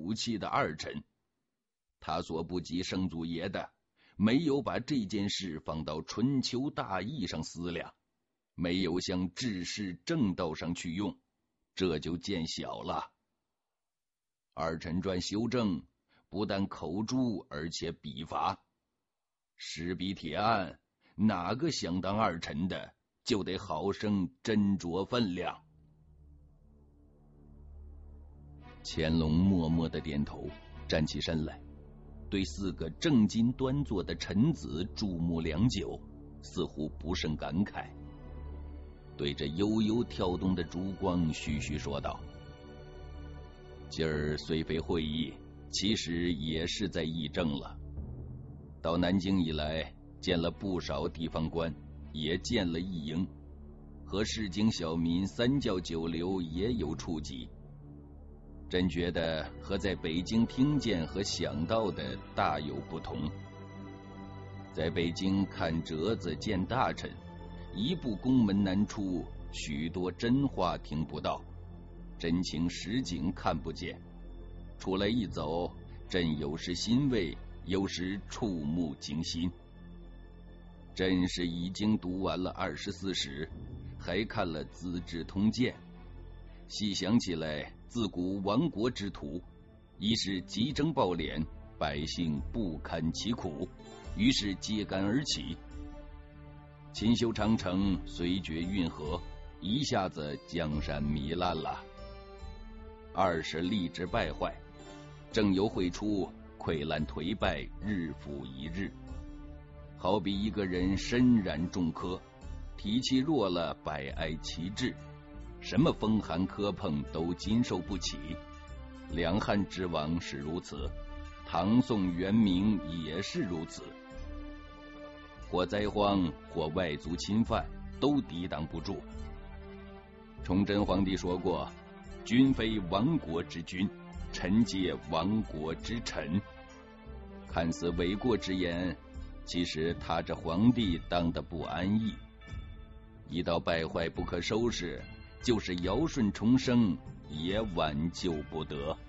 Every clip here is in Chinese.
武器的二臣。他所不及圣祖爷的，没有把这件事放到春秋大义上思量，没有向治世正道上去用，这就见小了。二臣传修正，不但口诛，而且笔伐。石笔铁案，哪个想当二臣的，就得好生斟酌分量。乾隆默默的点头，站起身来，对4个正襟端坐的臣子注目良久，似乎不胜感慨。对着悠悠跳动的烛光徐徐说道：今儿虽非会议，其实也是在议政了。到南京以来，见了不少地方官，也见了议营，和市井小民3教9流也有触及。朕觉得和在北京听见和想到的大有不同。在北京看折子见大臣，一步宫门难出，许多真话听不到，真情实景看不见。出来一走，朕有时欣慰，有时触目惊心。朕是已经读完了24史，还看了《资治通鉴》，细想起来，自古亡国之徒，一是急征暴敛，百姓不堪其苦，于是揭竿而起。勤修长城，遂决运河，一下子江山糜烂了。二是吏治败坏，政由会出，溃烂颓败，日复一日。好比一个人身染重科，体气弱了，百哀其志，什么风寒磕碰都经受不起。两汉之王是如此，唐宋元明也是如此。或灾荒，或外族侵犯，都抵挡不住。崇祯皇帝说过，君非亡国之君，臣皆亡国之臣。看似违过之言，其实他这皇帝当得不安逸。一到败坏不可收拾，就是尧舜重生，也挽救不得。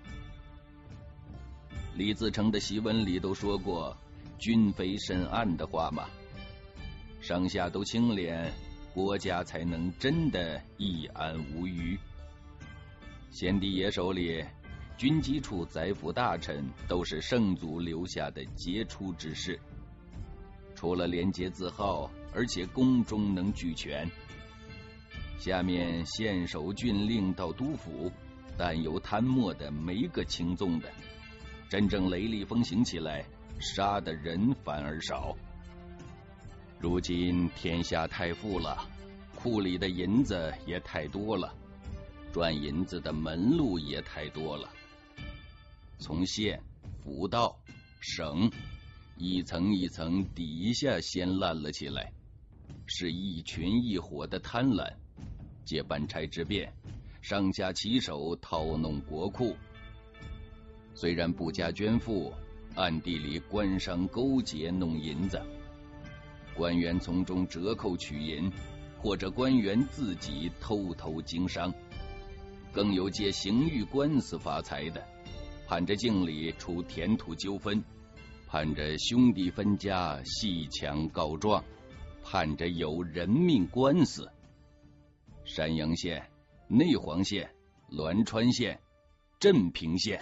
李自成的檄文里都说过君非深暗的话嘛，上下都清廉，国家才能真的易安无虞。先帝爷手里，军机处宰辅大臣都是圣祖留下的杰出之士，除了廉洁自好，而且宫中能俱全。下面县守郡令到督府，但有贪墨的没个轻纵的，真正雷厉风行起来，杀的人反而少。如今天下太富了，库里的银子也太多了，赚银子的门路也太多了。从县、府到省，一层一层底下先烂了起来，是一群一伙的贪婪，借办差之便，上下其手套弄国库。虽然不加捐赋，暗地里官商勾结弄银子，官员从中折扣取银，或者官员自己偷偷经商，更有借刑狱官司发财的，盼着境里出田土纠纷，盼着兄弟分家戏抢告状，盼着有人命官司。山阳县、内黄县、栾川县、镇平县，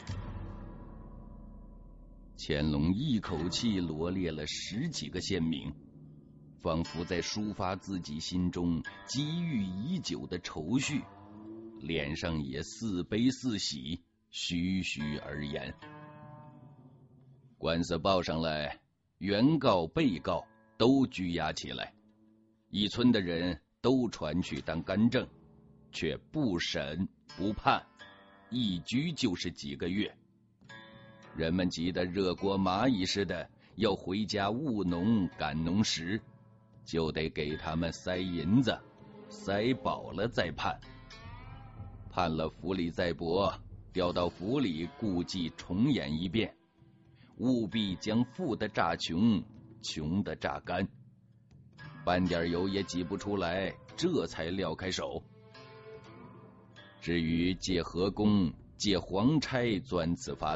乾隆一口气罗列了10几个县名，仿佛在抒发自己心中积郁已久的愁绪，脸上也似悲似喜，栩栩而言。官司报上来，原告被告都拘押起来，一村的人都传去当干政，却不审不判，一拘就是几个月。人们急得热锅蚂蚁似的，要回家务农赶农时，就得给他们塞银子，塞饱了再判。判了府里再驳，调到府里故伎重演一遍，务必将富的榨穷，穷的榨干，半点油也挤不出来，这才撂开手。至于借河工、借皇差钻此发